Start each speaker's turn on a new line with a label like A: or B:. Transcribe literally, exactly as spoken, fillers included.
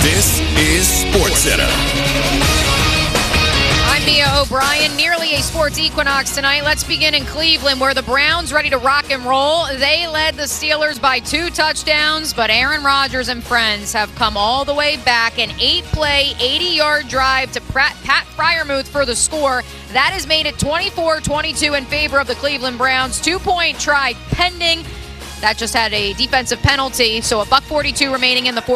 A: This is SportsCenter.
B: I'm Mia O'Brien. Nearly a sports equinox tonight. Let's begin in Cleveland, where the Browns, ready to rock and roll. They led the Steelers by two touchdowns, but Aaron Rodgers and friends have come all the way back. An eight-play, eighty-yard drive to Pat Freiermuth for the score. That has made it twenty-four twenty-two in favor of the Cleveland Browns. Two-point try pending. That just had a defensive penalty, so a buck forty-two remaining in the fourth.